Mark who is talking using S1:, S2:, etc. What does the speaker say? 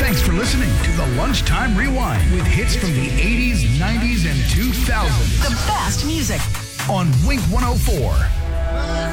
S1: Thanks for listening to the Lunchtime Rewind with hits from the 80s, 90s, and 2000s
S2: The best music.
S1: on Wink 104.